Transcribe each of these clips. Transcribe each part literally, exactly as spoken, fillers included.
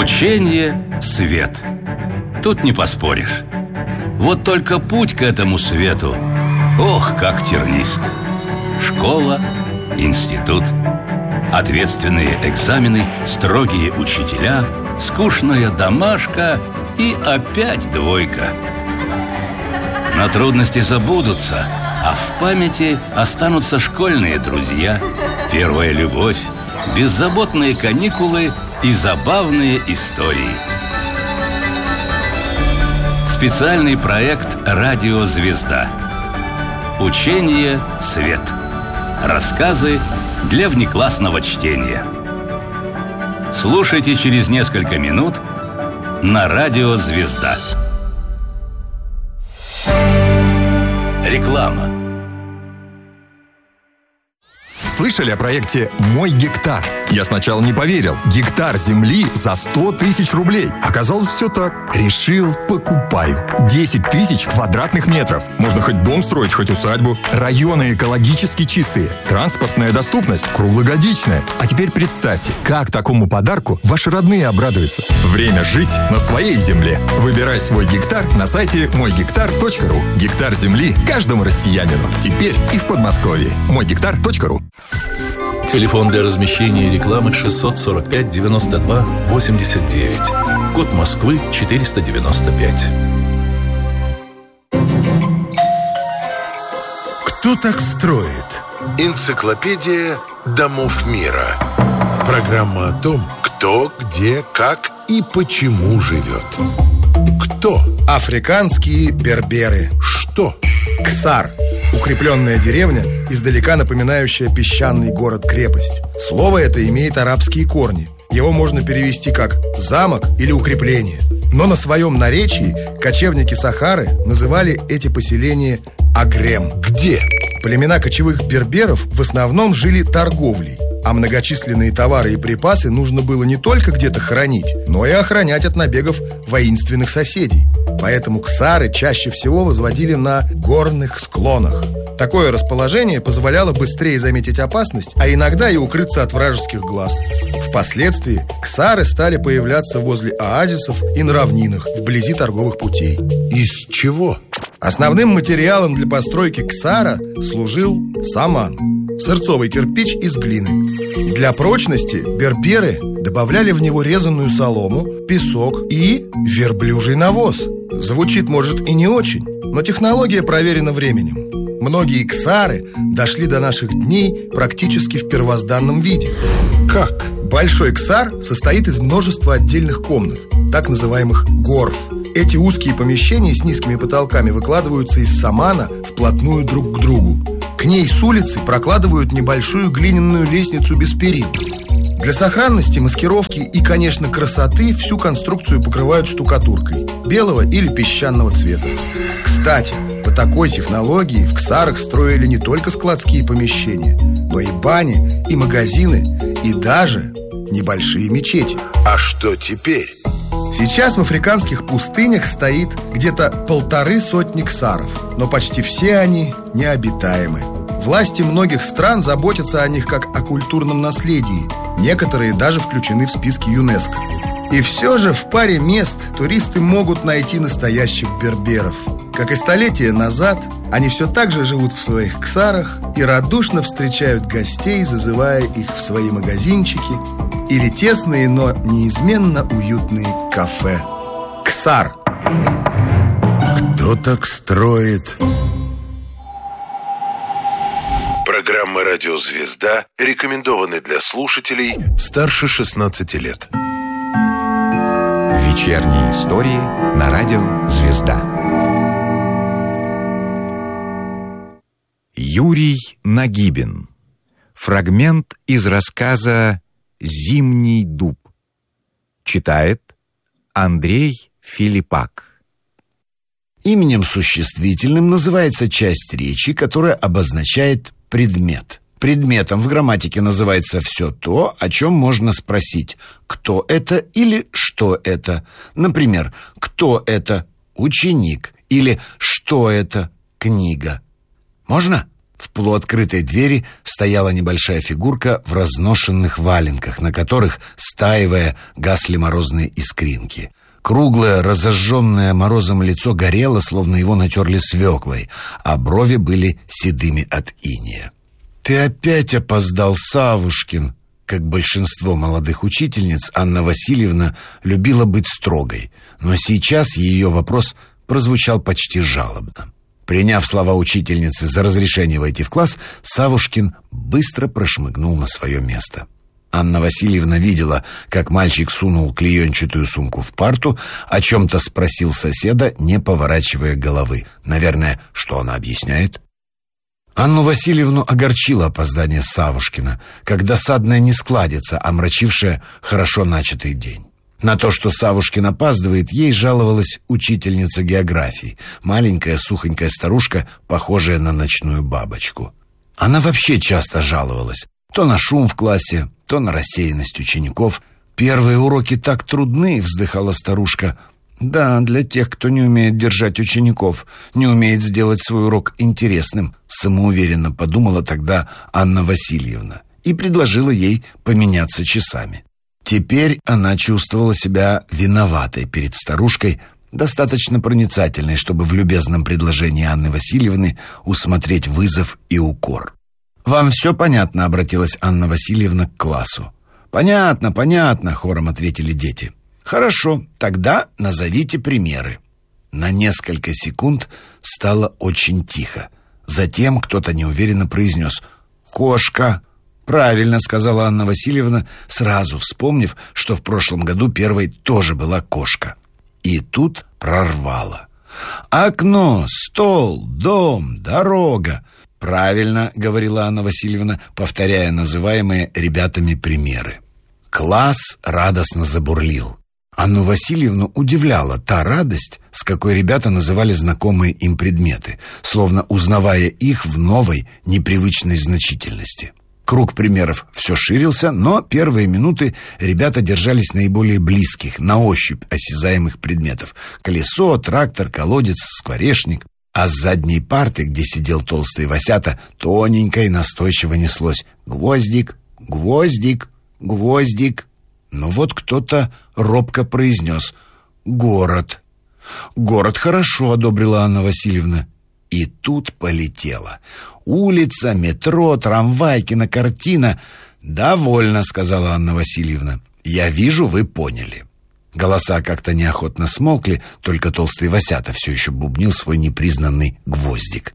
Учение – свет. Тут не поспоришь. Вот только путь к этому свету, ох, как тернист. Школа, институт, ответственные экзамены, строгие учителя, скучная домашка и опять двойка. Но трудности забудутся, а в памяти останутся школьные друзья, первая любовь, беззаботные каникулы и забавные истории. Специальный проект «Радио Звезда». Учение «Свет». Рассказы для внеклассного чтения. Слушайте через несколько минут на «Радио Звезда». Реклама. Слышали о проекте «Мой гектар»? Я сначала не поверил. Гектар земли за сто тысяч рублей. Оказалось, все так. Решил, покупаю. десять тысяч квадратных метров. Можно хоть дом строить, хоть усадьбу. Районы экологически чистые. Транспортная доступность круглогодичная. А теперь представьте, как такому подарку ваши родные обрадуются. Время жить на своей земле. Выбирай свой гектар на сайте мой гектар точка ру. Гектар земли каждому россиянину. Теперь и в Подмосковье. мой гектар точка ру. Телефон для размещения рекламы шестьсот сорок пять девяносто два восемьдесят девять. Код Москвы четыреста девяносто пять. Кто так строит? Энциклопедия домов мира. Программа о том, кто, где, как и почему живет. Кто? Африканские берберы. Что? Ксар. Укрепленная деревня, издалека напоминающая песчаный город-крепость. Слово это имеет арабские корни. Его можно перевести как «замок» или «укрепление». Но на своем наречии кочевники Сахары называли эти поселения Агрем. Где? Племена кочевых берберов в основном жили торговлей, а многочисленные товары и припасы нужно было не только где-то хранить, но и охранять от набегов воинственных соседей. Поэтому ксары чаще всего возводили на горных склонах. Такое расположение позволяло быстрее заметить опасность, а иногда и укрыться от вражеских глаз. Впоследствии ксары стали появляться возле оазисов и на равнинах, вблизи торговых путей. Из чего? Основным материалом для постройки ксара служил саман – сырцовый кирпич из глины. Для прочности берберы добавляли в него резаную солому, песок и верблюжий навоз. Звучит, может, и не очень, но технология проверена временем. Многие ксары дошли до наших дней практически в первозданном виде. Как? Большой ксар состоит из множества отдельных комнат, так называемых горф. Эти узкие помещения с низкими потолками выкладываются из самана вплотную друг к другу. К ней с улицы прокладывают небольшую глиняную лестницу без перил. Для сохранности, маскировки и, конечно, красоты всю конструкцию покрывают штукатуркой белого или песчаного цвета. Кстати, по такой технологии в ксарах строили не только складские помещения, но и бани, и магазины, и даже небольшие мечети. А что теперь? Сейчас в африканских пустынях стоит где-то полторы сотни ксаров, но почти все они необитаемы. Власти многих стран заботятся о них как о культурном наследии. Некоторые даже включены в списки ЮНЕСКО. И все же в паре мест туристы могут найти настоящих берберов. Как и столетия назад, они все так же живут в своих ксарах и радушно встречают гостей, зазывая их в свои магазинчики или тесные, но неизменно уютные кафе. Ксар. Кто так строит? Программа «Радио Звезда» рекомендованы для слушателей старше шестнадцати лет. Вечерние истории на радио «Звезда». Юрий Нагибин. Фрагмент из рассказа «Зимний дуб». Читает Андрей Филиппак. Именем существительным называется часть речи, которая обозначает предмет. Предметом в грамматике называется все то, о чем можно спросить, кто это или что это. Например, кто это ученик или что это книга. Можно? В полуоткрытой двери стояла небольшая фигурка в разношенных валенках, на которых, стаивая, гасли морозные искринки. Круглое, разожженное морозом лицо горело, словно его натерли свеклой, а брови были седыми от инея. «Ты опять опоздал, Савушкин!» Как большинство молодых учительниц, Анна Васильевна любила быть строгой, но сейчас ее вопрос прозвучал почти жалобно. Приняв слова учительницы за разрешение войти в класс, Савушкин быстро прошмыгнул на свое место. Анна Васильевна видела, как мальчик сунул клеенчатую сумку в парту, о чем-то спросил соседа, не поворачивая головы. Наверное, что она объясняет? Анну Васильевну огорчило опоздание Савушкина, как досадная нескладица, омрачившая хорошо начатый день. На то, что Савушкин опаздывает, ей жаловалась учительница географии, маленькая сухонькая старушка, похожая на ночную бабочку. Она вообще часто жаловалась, то на шум в классе, то на рассеянность учеников. «Первые уроки так трудны», — вздыхала старушка. «Да, для тех, кто не умеет держать учеников, не умеет сделать свой урок интересным», — самоуверенно подумала тогда Анна Васильевна и предложила ей поменяться часами. Теперь она чувствовала себя виноватой перед старушкой, достаточно проницательной, чтобы в любезном предложении Анны Васильевны усмотреть вызов и укор. «Вам все понятно?» — обратилась Анна Васильевна к классу. «Понятно, понятно», — хором ответили дети. «Хорошо, тогда назовите примеры». На несколько секунд стало очень тихо. Затем кто-то неуверенно произнес «Кошка». «Правильно», — сказала Анна Васильевна, сразу вспомнив, что в прошлом году первой тоже была кошка. И тут прорвало. «Окно, стол, дом, дорога». «Правильно», — говорила Анна Васильевна, повторяя называемые ребятами примеры. Класс радостно забурлил. Анну Васильевну удивляла та радость, с какой ребята называли знакомые им предметы, словно узнавая их в новой, непривычной значительности. Круг примеров все ширился, но первые минуты ребята держались наиболее близких, на ощупь осязаемых предметов: колесо, трактор, колодец, скворечник. А с задней парты, где сидел толстый Васята, тоненько и настойчиво неслось: «Гвоздик, гвоздик, гвоздик». Но вот кто-то робко произнес: «Город». «Город хорошо», — одобрила Анна Васильевна. И тут полетело. Улица, метро, трамвай, кинокартина. «Довольно», — сказала Анна Васильевна. «Я вижу, вы поняли». Голоса как-то неохотно смолкли, только толстый Васята все еще бубнил свой непризнанный гвоздик.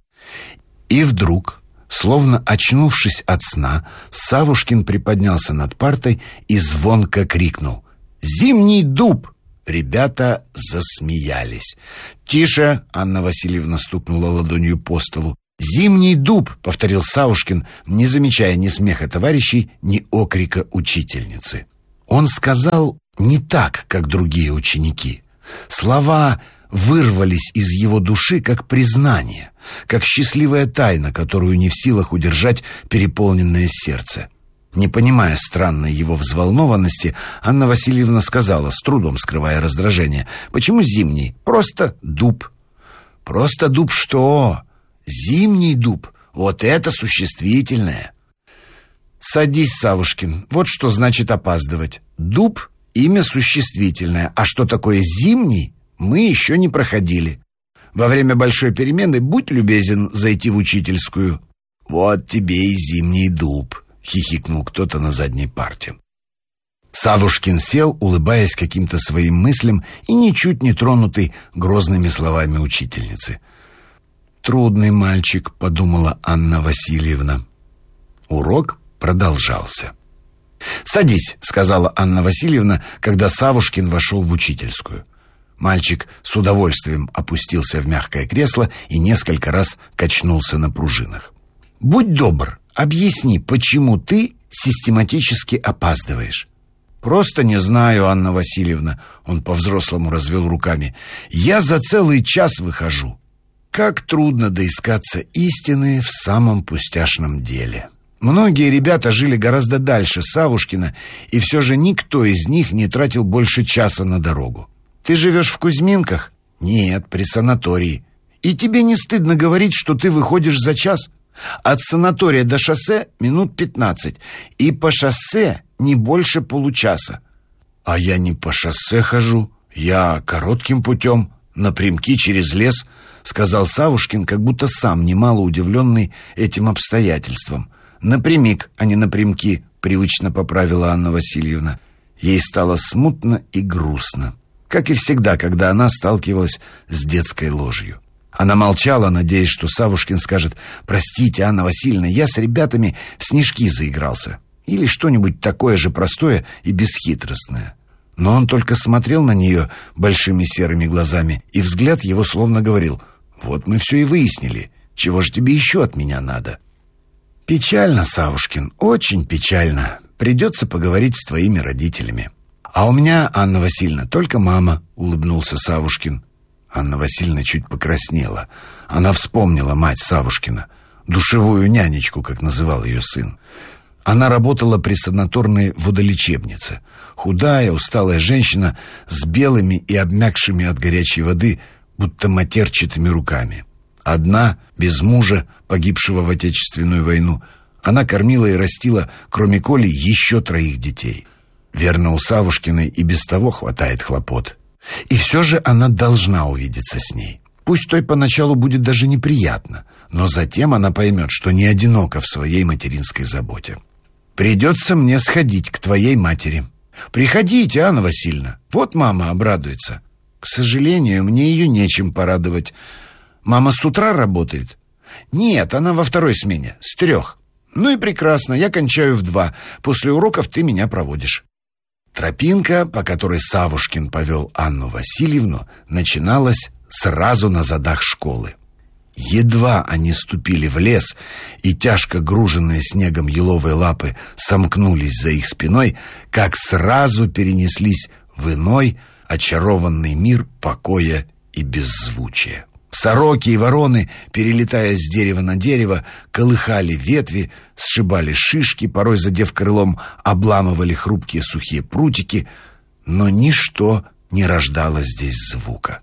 И вдруг, словно очнувшись от сна, Савушкин приподнялся над партой и звонко крикнул: «Зимний дуб!» Ребята засмеялись. «Тише!» — Анна Васильевна стукнула ладонью по столу. «Зимний дуб!» — повторил Савушкин, не замечая ни смеха товарищей, ни окрика учительницы. Он сказал не так, как другие ученики. Слова вырвались из его души как признание, как счастливая тайна, которую не в силах удержать переполненное сердце. Не понимая странной его взволнованности, Анна Васильевна сказала, с трудом скрывая раздражение: «Почему зимний? Просто дуб». «Просто дуб что? Зимний дуб? Вот это существительное». «Садись, Савушкин, вот что значит опаздывать. Дуб — имя существительное, а что такое зимний, мы еще не проходили. Во время большой перемены будь любезен зайти в учительскую». «Вот тебе и зимний дуб», — хихикнул кто-то на задней парте. Савушкин сел, улыбаясь каким-то своим мыслям и ничуть не тронутый грозными словами учительницы. «Трудный мальчик», — подумала Анна Васильевна. Урок продолжался. «Садись», — сказала Анна Васильевна, когда Савушкин вошел в учительскую. Мальчик с удовольствием опустился в мягкое кресло и несколько раз качнулся на пружинах. «Будь добр, объясни, почему ты систематически опаздываешь». «Просто не знаю, Анна Васильевна», — он по-взрослому развел руками. «Я за целый час выхожу». Как трудно доискаться истины в самом пустяшном деле. Многие ребята жили гораздо дальше Савушкина, и все же никто из них не тратил больше часа на дорогу. «Ты живешь в Кузьминках?» «Нет, при санатории». «И тебе не стыдно говорить, что ты выходишь за час?» От санатория до шоссе минут пятнадцать. И по шоссе не больше получаса. А я не по шоссе хожу, я коротким путем, напрямки через лес, сказал Савушкин, как будто сам немало удивленный этим обстоятельством. Напрямик, а не напрямки, привычно поправила Анна Васильевна. Ей стало смутно и грустно, как и всегда, когда она сталкивалась с детской ложью. Она молчала, надеясь, что Савушкин скажет: «Простите, Анна Васильевна, я с ребятами в снежки заигрался». Или что-нибудь такое же простое и бесхитростное. Но он только смотрел на нее большими серыми глазами, и взгляд его словно говорил: «Вот мы все и выяснили. Чего же тебе еще от меня надо?» «Печально, Савушкин, очень печально. Придется поговорить с твоими родителями». «А у меня, Анна Васильевна, только мама», — улыбнулся Савушкин. Анна Васильевна чуть покраснела. Она вспомнила мать Савушкина, душевую нянечку, как называл ее сын. Она работала при санаторной водолечебнице. Худая, усталая женщина с белыми и обмякшими от горячей воды, будто матерчатыми руками. Одна, без мужа, погибшего в Отечественную войну, она кормила и растила, кроме Коли, еще троих детей. Верно, у Савушкиной и без того хватает хлопот. И все же она должна увидеться с ней. Пусть той поначалу будет даже неприятно, но затем она поймет, что не одинока в своей материнской заботе. «Придется мне сходить к твоей матери». «Приходите, Анна Васильевна, вот мама обрадуется». «К сожалению, мне ее нечем порадовать. Мама с утра работает?» «Нет, она во второй смене, с трех». «Ну и прекрасно, я кончаю в два. После уроков ты меня проводишь». Тропинка, по которой Савушкин повел Анну Васильевну, начиналась сразу на задах школы. Едва они ступили в лес, и тяжко груженные снегом еловые лапы сомкнулись за их спиной, как сразу перенеслись в иной, очарованный мир покоя и беззвучия. Сороки и вороны, перелетая с дерева на дерево, колыхали ветви, сшибали шишки, порой задев крылом, обламывали хрупкие сухие прутики, но ничто не рождало здесь звука.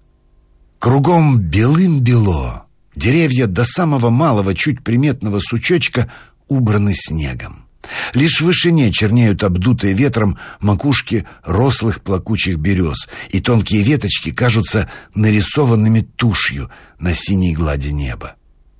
Кругом белым-бело, деревья до самого малого, чуть приметного сучочка убраны снегом. Лишь в вышине чернеют обдутые ветром макушки рослых плакучих берез, и тонкие веточки кажутся нарисованными тушью на синей глади неба.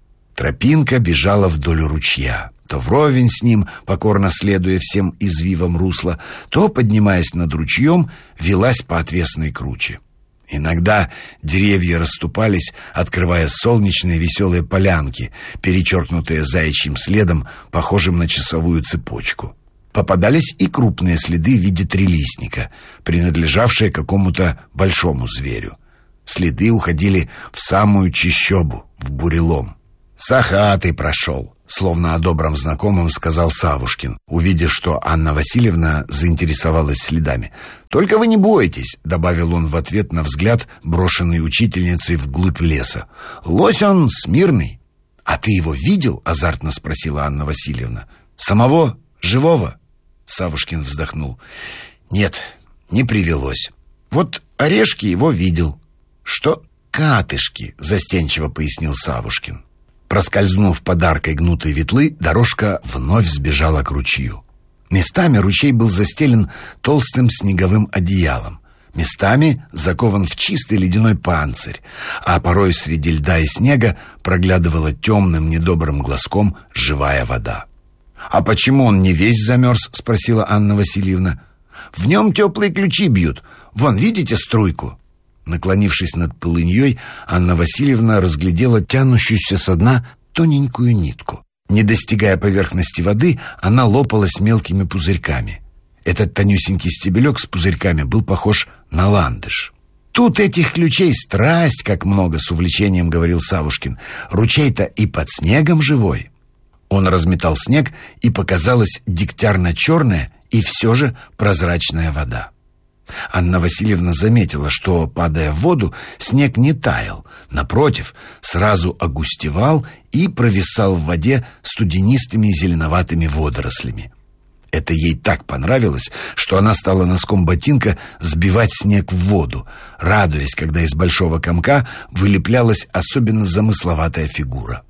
Тропинка бежала вдоль ручья, то вровень с ним, покорно следуя всем извивам русла, то, поднимаясь над ручьем, велась по отвесной круче. Иногда деревья расступались, открывая солнечные веселые полянки, перечеркнутые заячьим следом, похожим на часовую цепочку. Попадались и крупные следы в виде трилистника, принадлежавшие какому-то большому зверю. Следы уходили в самую чащобу, в бурелом. «Сахатый прошел», словно о добром знакомом сказал Савушкин, увидев, что Анна Васильевна заинтересовалась следами. «Только вы не бойтесь», — добавил он в ответ на взгляд, брошенный учительницей вглубь леса. «Лось он смирный». «А ты его видел?» — азартно спросила Анна Васильевна. «Самого? Живого?» Савушкин вздохнул. «Нет, не привелось. Вот Орешки его видел». «Что?» «Катышки», — застенчиво пояснил Савушкин. Проскользнув подаркой гнутой ветлы, дорожка вновь сбежала к ручью. Местами ручей был застелен толстым снеговым одеялом, местами закован в чистый ледяной панцирь, а порой среди льда и снега проглядывала темным недобрым глазком живая вода. «А почему он не весь замерз?» — спросила Анна Васильевна. «В нем теплые ключи бьют. Вон, видите струйку?» Наклонившись над полыньей, Анна Васильевна разглядела тянущуюся со дна тоненькую нитку. Не достигая поверхности воды, она лопалась мелкими пузырьками. Этот тонюсенький стебелек с пузырьками был похож на ландыш. «Тут этих ключей страсть как много», — с увлечением говорил Савушкин. «Ручей-то и под снегом живой». Он разметал снег, и показалась дегтярно-черная и все же прозрачная вода. Анна Васильевна заметила, что, падая в воду, снег не таял. Напротив, сразу огустевал и провисал в воде студенистыми зеленоватыми водорослями. Это ей так понравилось, что она стала носком ботинка сбивать снег в воду, радуясь, когда из большого комка вылеплялась особенно замысловатая фигура.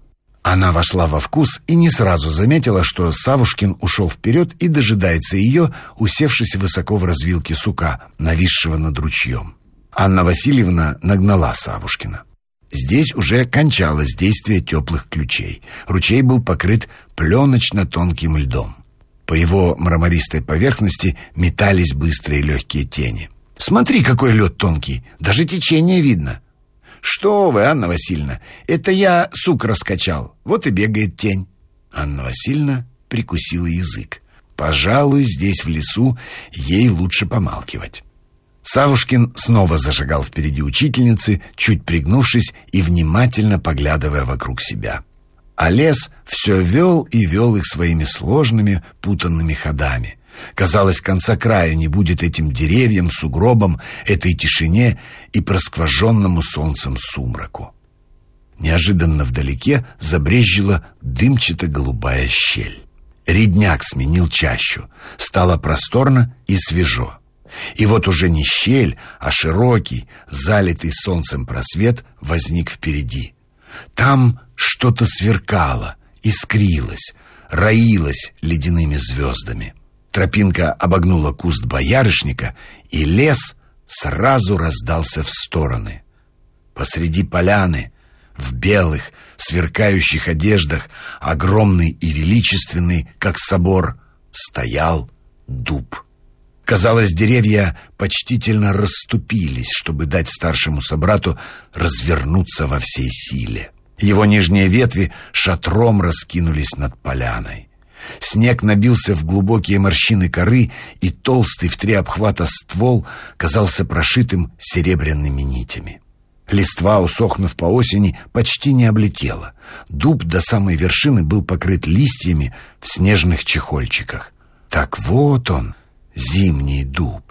Она вошла во вкус и не сразу заметила, что Савушкин ушел вперед и дожидается ее, усевшись высоко в развилке сука, нависшего над ручьем. Анна Васильевна нагнала Савушкина. Здесь уже кончалось действие теплых ключей. Ручей был покрыт пленочно-тонким льдом. По его мрамористой поверхности метались быстрые легкие тени. «Смотри, какой лед тонкий! Даже течение видно!» «Что вы, Анна Васильевна, это я сук раскачал, вот и бегает тень». Анна Васильевна прикусила язык. Пожалуй, здесь в лесу ей лучше помалкивать. Савушкин снова зашагал впереди учительницы, чуть пригнувшись и внимательно поглядывая вокруг себя. А лес все вел и вел их своими сложными, путанными ходами. Казалось, конца края не будет этим деревьям, сугробам, этой тишине и проскваженному солнцем сумраку. Неожиданно вдалеке забрезжила дымчато-голубая щель. Рядняк сменил чащу, стало просторно и свежо. И вот уже не щель, а широкий, залитый солнцем просвет возник впереди. Там что-то сверкало, искрилось, роилось ледяными звездами. Тропинка обогнула куст боярышника, и лес сразу раздался в стороны. Посреди поляны, в белых, сверкающих одеждах, огромный и величественный, как собор, стоял дуб. Казалось, деревья почтительно расступились, чтобы дать старшему собрату развернуться во всей силе. Его нижние ветви шатром раскинулись над поляной. Снег набился в глубокие морщины коры, и толстый в три обхвата ствол казался прошитым серебряными нитями. Листва, усохнув по осени, почти не облетела. Дуб до самой вершины был покрыт листьями в снежных чехольчиках. Так вот он, зимний дуб.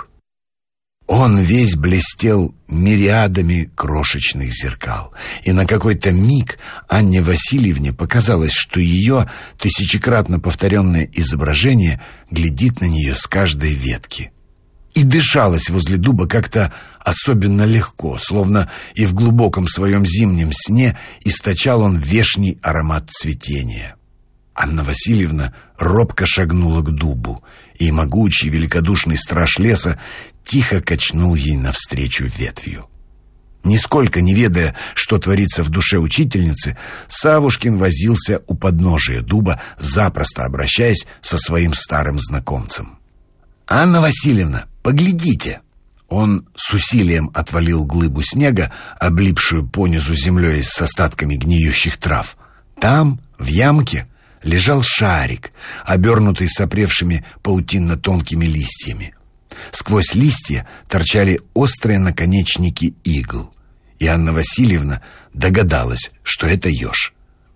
Он весь блестел мириадами крошечных зеркал. И на какой-то миг Анне Васильевне показалось, что ее тысячекратно повторенное изображение глядит на нее с каждой ветки. И дышалось возле дуба как-то особенно легко, словно и в глубоком своем зимнем сне источал он вешний аромат цветения. Анна Васильевна робко шагнула к дубу, и могучий великодушный страж леса тихо качнул ей навстречу ветвью. Нисколько не ведая, что творится в душе учительницы, Савушкин возился у подножия дуба, запросто обращаясь со своим старым знакомцем. «Анна Васильевна, поглядите!» Он с усилием отвалил глыбу снега, облипшую понизу землей с остатками гниющих трав. Там, в ямке, лежал шарик, обернутый сопревшими паутинно-тонкими листьями. Сквозь листья торчали острые наконечники игл, и Анна Васильевна догадалась, что это еж.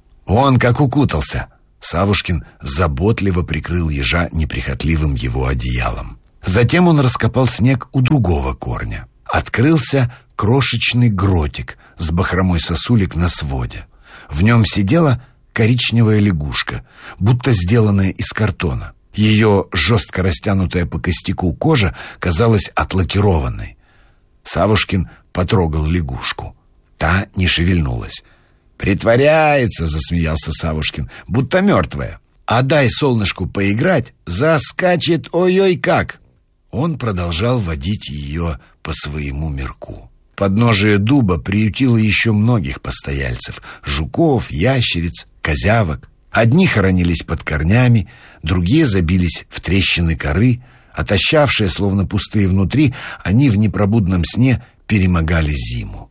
Он как укутался. Савушкин заботливо прикрыл ежа неприхотливым его одеялом. Затем он раскопал снег у другого корня. Открылся крошечный гротик с бахромой сосулек на своде. В нем сидела коричневая лягушка, будто сделанная из картона. Ее жестко растянутая по костяку кожа казалась отлакированной. Савушкин потрогал лягушку. Та не шевельнулась. «Притворяется», — засмеялся Савушкин, — «будто мертвая. А дай солнышку поиграть, заскачет ой-ой как». Он продолжал водить ее по своему мирку. Подножие дуба приютило еще многих постояльцев — жуков, ящериц, козявок. Одни хоронились под корнями, другие забились в трещины коры. Отощавшие, словно пустые внутри, они в непробудном сне перемогали зиму.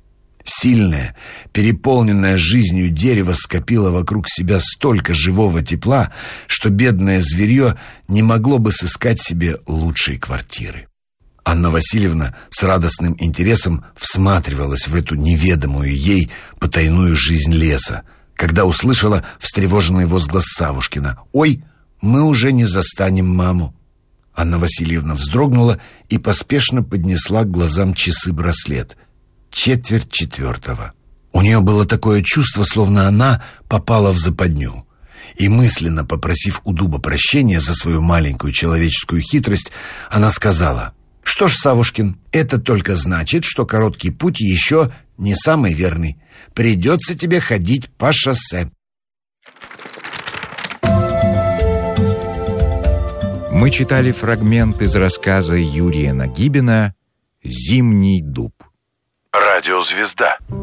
Сильное, переполненное жизнью дерево скопило вокруг себя столько живого тепла, что бедное зверье не могло бы сыскать себе лучшей квартиры. Анна Васильевна с радостным интересом всматривалась в эту неведомую ей потайную жизнь леса, когда услышала встревоженный возглас Савушкина: «Ой, мы уже не застанем маму». Анна Васильевна вздрогнула и поспешно поднесла к глазам часы-браслет. Четверть четвертого. У нее было такое чувство, словно она попала в западню. И мысленно попросив у дуба прощения за свою маленькую человеческую хитрость, она сказала: «Что ж, Савушкин, это только значит, что короткий путь еще не самый верный. Придется тебе ходить по шоссе». Мы читали фрагмент из рассказа Юрия Нагибина «Зимний дуб». Радиозвезда.